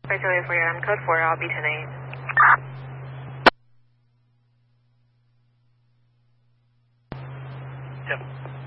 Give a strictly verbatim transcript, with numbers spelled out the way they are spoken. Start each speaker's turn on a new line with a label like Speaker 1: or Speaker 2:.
Speaker 1: Julia for you, I'm code four, I'll be ten eight.
Speaker 2: Yep.